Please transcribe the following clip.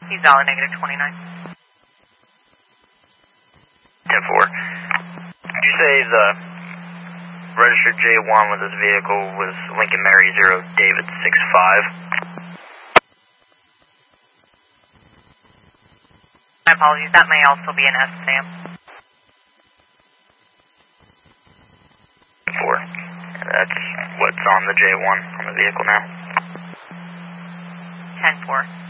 He's valid negative 29. 10-4. Did you say the registered J1 with this vehicle was Lincoln Mary 0 David 65? My apologies, that may also be an S, Sam. 4. That's what's on the J1 on the vehicle now. 10-4.